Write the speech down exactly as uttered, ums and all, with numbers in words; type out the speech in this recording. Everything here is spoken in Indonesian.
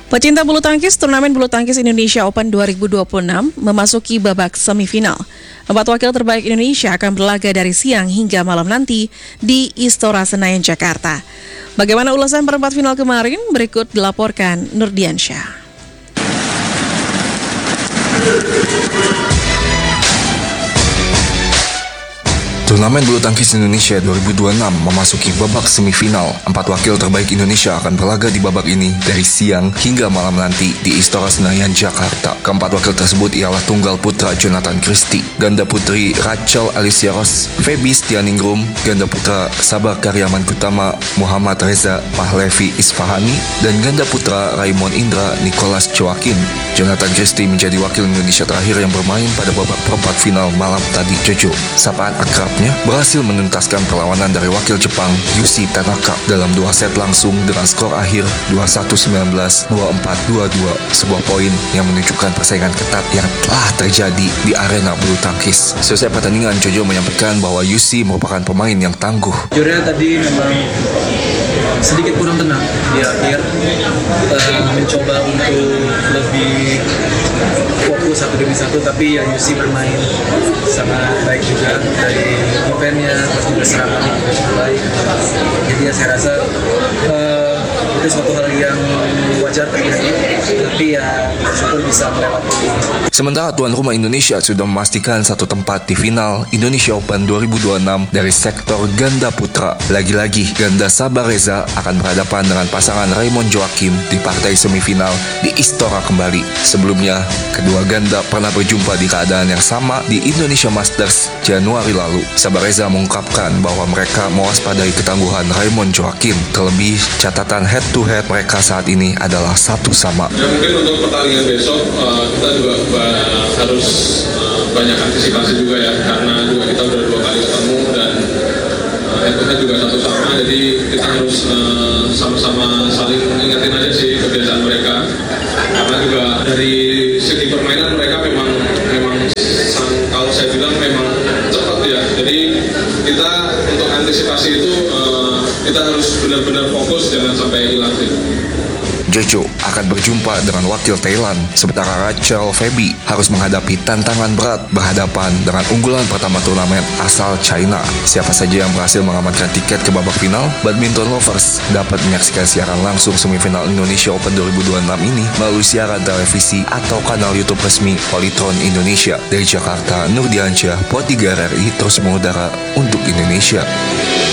Pecinta bulu tangkis, turnamen bulu tangkis Indonesia Open dua ribu dua puluh enam memasuki babak semifinal. Empat wakil terbaik Indonesia akan berlaga dari siang hingga malam nanti di Istora Senayan, Jakarta. Bagaimana ulasan perempat final kemarin? Berikut dilaporkan Nurdiansyah. Turnamen bulu tangkis Indonesia dua ribu dua puluh enam memasuki babak semifinal. Empat wakil terbaik Indonesia akan berlaga di babak ini dari siang hingga malam nanti di Istora Senayan, Jakarta. Keempat wakil tersebut ialah tunggal putra Jonathan Christie, ganda putri Rachel Alicia Ross, Feby Setianingrum, ganda putra Sabar Karyaman Kutama Muhammad Reza Pahlevi Isfahani, dan ganda putra Raymond Indra Nicholas Joaquin. Jonathan Christie menjadi wakil Indonesia terakhir yang bermain pada babak perempat final malam tadi. Jojo, sapaan akrab berhasil menuntaskan perlawanan dari wakil Jepang Yushi Tanaka dalam dua set langsung dengan skor akhir dua puluh satu sembilan belas, dua puluh empat dua puluh dua, sebuah poin yang menunjukkan persaingan ketat yang telah terjadi di arena bulu tangkis. Selesai pertandingan, Jojo menyampaikan bahwa Yushi merupakan pemain yang tangguh. Jujurnya tadi memang sedikit kurang tenang di akhir, uh, mencoba untuk lebih fokus satu demi satu, tapi ya Yushi bermain sangat baik juga dari defense-nya, terus juga serangannya juga cukup baik. Jadi ya saya rasa uh, itu suatu hal yang wajar terjadi, tapi ya syukur bisa melewati. Sementara tuan rumah Indonesia sudah memastikan satu tempat di final Indonesia Open dua ribu dua puluh enam dari sektor ganda putra. Lagi-lagi, ganda Sabar Reza akan berhadapan dengan pasangan Raymond Joaquim di partai semifinal di Istora kembali. Sebelumnya, kedua ganda pernah berjumpa di keadaan yang sama di Indonesia Masters Januari lalu. Sabar Reza mengungkapkan bahwa mereka mewaspadai ketangguhan Raymond Joaquim. Terlebih, catatan head-to-head mereka saat ini adalah satu sama. Ya, mungkin untuk pertandingan besok uh, kita juga uh, harus uh, banyak antisipasi juga ya, karena juga kita udah dua kali ketemu dan uh, head-to-head juga satu sama, jadi kita harus uh, sama-sama saling mengingatin aja sih kebiasaan mereka, karena juga dari segi permainan mereka memang memang sang, kalau saya bilang memang cepat ya, jadi kita untuk antisipasi itu uh, kita harus benar-benar fokus, jangan sampai hilang sih. Jojo akan berjumpa dengan wakil Thailand, sementara Rachel Feby harus menghadapi tantangan berat berhadapan dengan unggulan pertama turnamen asal China. Siapa saja yang berhasil mengamankan tiket ke babak final, badminton lovers dapat menyaksikan siaran langsung semifinal Indonesia Open dua ribu dua puluh enam ini melalui siaran televisi atau kanal YouTube resmi Polytron Indonesia. Dari Jakarta, Nurdiansyah, Pot tiga R R I terus mengudara untuk Indonesia.